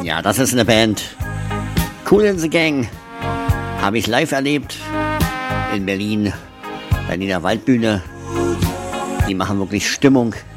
Ja, das ist eine Band. Kool in the Gang. Habe ich live erlebt in Berlin, Berliner Waldbühne. Die machen wirklich Stimmung.